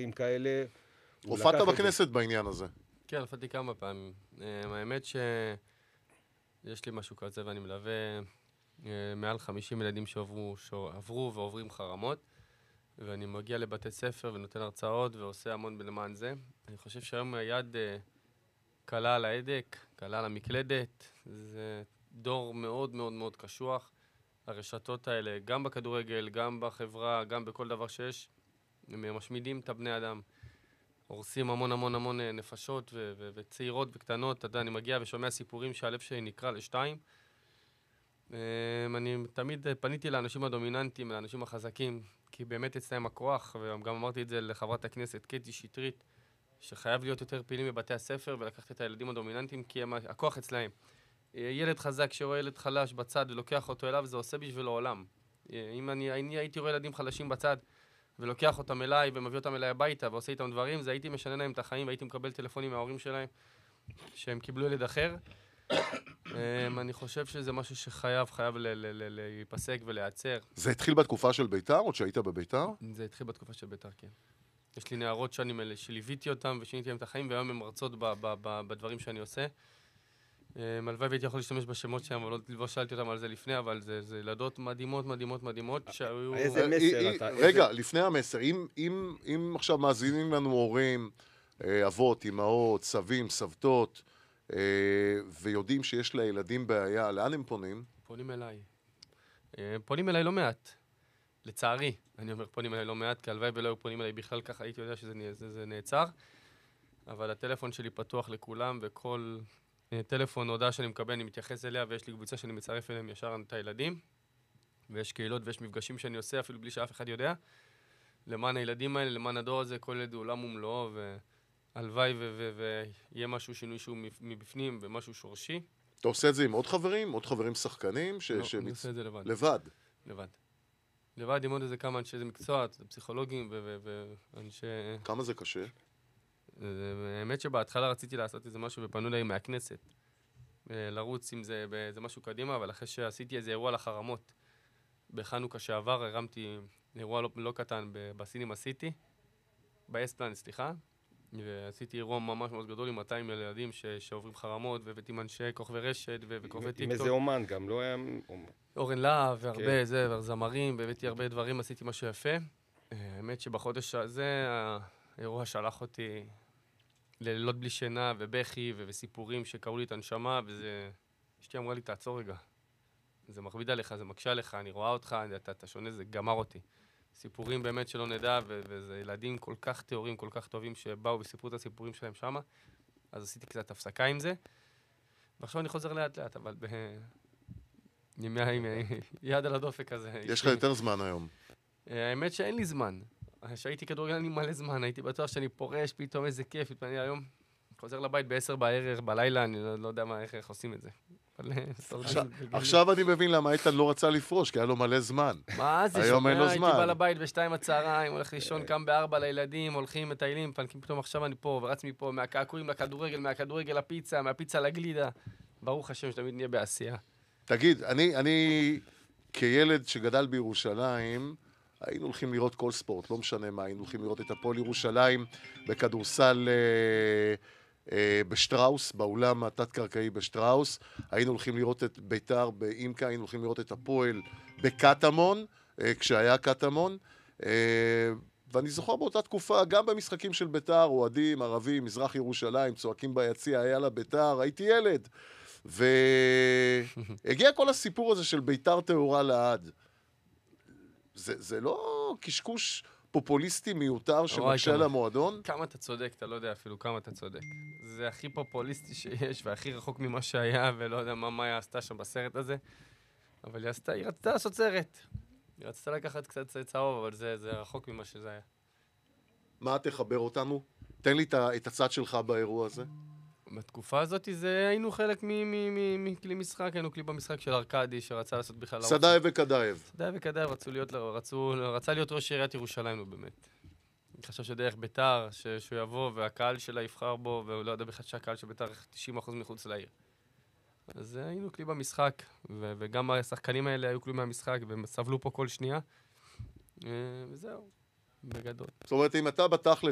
דברים כאלה. הופעת בכנסת בעניין הזה. כן, הופעתי כמה פעמים. האמת שיש לי משהו כזה, ואני מלווה מעל 50 ילדים שעברו ועוברים חרמות, ואני מגיע לבתי ספר ונותן הרצאות ועושה המון למען זה. אני חושב שהיום היד קלה על ההדק, קלה על המקלדת. זה דור מאוד מאוד מאוד קשוח. הרשתות האלה, גם בכדורגל, גם בחברה, גם בכל דבר שיש, הם משמידים את הבני אדם. הורסים המון המון המון נפשות וצעירות וקטנות. אתה יודע, אני מגיע ושומע סיפורים שהלב שלי נקרא לשתיים. אני תמיד פניתי לאנשים הדומיננטיים, לאנשים החזקים, כי באמת אצלהם הכוח, וגם אמרתי את זה לחברת הכנסת קטי שטרית, שחייב להיות יותר פעילים בבתי הספר ולקחת את הילדים הדומיננטיים, כי הכוח אצלהם. ילד חזק שרואה ילד חלש בצד ולוקח אותו אליו, זה עושה בשבילו עולם. אם אני הייתי רואה ילדים חלשים בצד ולוקח אותם אליי ומביא אותם אליי הביתה ועושה איתם דברים, זה הייתי משנה להם את החיים והייתי מקבל טלפונים מההורים שלהם שהם קיבלו ילד אחר. אני חושב שזה משהו שחייב להיפסק ולהיעצר. זה התחיל בתקופה של ביתר, או שהיית בביתר? זה התחיל בתקופה של ביתר, כן. יש לי נערות שליוויתי אותם ושיניתי להם את החיים, והיום הם מרצות בדברים שאני עושה. מלוואי והייתי יכול להשתמש בשמות שלהם, אבל לא שאלתי אותם על זה לפני, אבל זה ילדות מדהימות, מדהימות, מדהימות, שהיו... איזה מסר אתה... רגע, לפני המסר, אם עכשיו מאזינים לנו הורים, אבות, אמהות, סבים, סבתות, ויודעים שיש לילדים בעיה, לאן הם פונים? פונים אליי. פונים אליי לא מעט. לצערי, אני אומר פונים אליי לא מעט, כי הלוואי ולא היו פונים אליי בכלל, ככה הייתי יודע שזה נעצר. אבל הטלפון שלי פתוח לכולם, וכל טלפון, הודעה שאני מקבל, אני מתייחס אליה, ויש לי קבוצה שאני מצרף אליהם ישר את הילדים, ויש קהילות ויש מפגשים שאני עושה, אפילו בלי שאף אחד יודע. למען הילדים האלה, למען הדור הזה, כל ילד הוא עולם ומלואו, והלוואי ויהיה משהו שינוי שהוא מבפנים, ומשהו שורשי. אתה עושה את זה עם עוד חברים? עוד חברים שחקנים? לא, אני עושה את זה לבד. לבד? לבד. לבד עם עוד איזה כמה אנשי מקצוע, פסיכולוגים ואנשי... כמה זה קשה? האמת שבהתחלה רציתי לעשות איזה משהו ופנו לי מהכנסת. לרוץ עם זה באיזה משהו קדימה, אבל אחרי שעשיתי איזה אירוע לחרמות, בחנוכה שעבר הרמתי אירוע לא קטן בסינימה סיטי, באספלנד, סליחה, ועשיתי אירוע ממש ממש גדול עם 200 ילדים שעוברים חרמות, והבאתי אנשי כוכבי רשת וכוכבי טיקטוק. עם איזה אומן גם, לא היה... אורן להב והרבה זה, והזמרים, והבאתי הרבה דברים, עשיתי משהו יפה. האמת שבחודש הזה האירוע שלח אותי ללילות בלי שינה ובכי וסיפורים שקראו לי את הנשמה, וזה... אשתי אמרה לי, תעצור רגע. זה מכביד עליך, זה מקשה עליך, אני רואה אותך, אתה שונה, זה גמר אותי. סיפורים באמת שלא נדע, וזה ילדים כל כך תיאורים, כל כך טובים שבאו וסיפרו את הסיפורים שלהם שמה, אז עשיתי קצת הפסקה עם זה, ועכשיו אני חוזר לאט לאט, אבל עם יד על הדופק כזה. יש לך יותר זמן היום. האמת שאין לי זמן. כשהייתי כדורגל אני מלא זמן, הייתי בטוח שאני פורש, פתאום איזה כיף, אני היום חוזר לבית ב-10 בערב, בלילה, אני לא יודע איך עושים את זה. עכשיו אני מבין למה איתן לא רצה לפרוש, כי היה לו מלא זמן. מה זה? היום אין לו זמן. הייתי בא לבית ב-2 הצהריים, הולך לישון, קם ב-4 לילדים, הולכים, מטיילים, פנקים, פתאום עכשיו אני פה, ורץ מפה, מהקעקועים לכדורגל, מהכדורגל לפיצה, מהפיצה לגלידה. ברוך השם שתמיד נהיה בעשייה. תגיד, אני כילד שגדל בירושלים, היינו הולכים לראות כל ספורט, לא משנה מה, היינו הולכים לראות את הפועל ירושלים בכדורסל בשטראוס, באולם התת-קרקעי בשטראוס, היינו הולכים לראות את ביתר באימקה, היינו הולכים לראות את הפועל בקטמון, כשהיה קטמון, ואני זוכר באותה תקופה, גם במשחקים של ביתר, אוהדים, ערבים, מזרח ירושלים, צועקים ביציע, היה לה ביתר, הייתי ילד, והגיע כל הסיפור הזה של ביתר טהורה לעד. זה לא קשקוש פופוליסטי מיותר שמקשה למועדון? כמה אתה צודק, אתה לא יודע אפילו כמה אתה צודק. זה הכי פופוליסטי שיש, והכי רחוק ממה שהיה, ולא יודע מה היא עשתה שם בסרט הזה. אבל היא רצתה לעשות סרט. היא רצתה לקחת קצת צהוב, אבל זה רחוק ממה שזה היה. מה תחבר אותנו? תן לי את הצד שלך באירוע הזה. בתקופה הזאת היינו חלק מכלי משחק, היינו כלי במשחק של ארקדי שרצה לעשות בכלל... סדאי וקדאייב. סדאי וקדאייב רצה להיות ראש עיריית ירושלים, נו באמת. אני חושב שדרך ביתר, שהוא יבוא והקהל שלה יבחר בו, ולא יודע בכלל שהקהל של ביתר 90% מחוץ לעיר. אז היינו כלי במשחק, וגם השחקנים האלה היו כלי מהמשחק, והם סבלו פה כל שנייה. וזהו, בגדול. זאת אומרת, אם אתה בתכלס